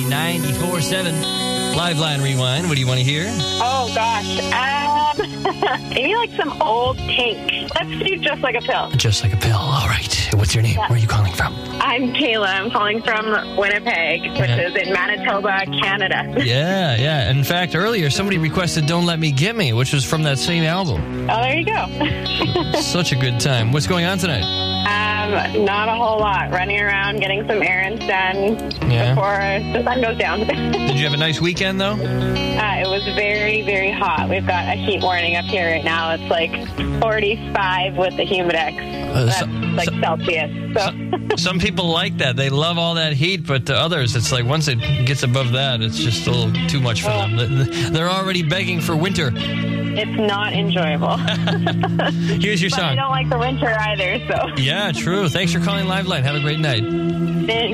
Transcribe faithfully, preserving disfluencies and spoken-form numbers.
ninety-four point seven Liveline Rewind. What do you want to hear? Oh, gosh. Um, maybe like some old Pink. Let's do Just Like a Pill. Just Like a Pill. All right. What's your name? Yeah. Where are you calling from? I'm Kayla. I'm calling from Winnipeg, which Yeah. is in Manitoba, Canada. Yeah, yeah. In fact, earlier somebody requested Don't Let Me Get Me, which was from that same album. Oh, there you go. Such a good time. What's going on tonight? Um, not a whole lot. Running around, getting some errands done Yeah. before the sun goes down. Did you have a nice weekend, though? Uh, it was very, very hot. We've got a heat warning up here right now. It's like forty-five with the humidex. Uh, That's so- like so- Celsius. So. Some people like that. They love all that heat, but to others, it's like once it gets above that, it's just a little too much for them. They're already begging for winter. It's not enjoyable. Here's your But I song. don't like the winter either, so. Yeah, true. Thanks for calling Liveline. Have a great night. Thanks.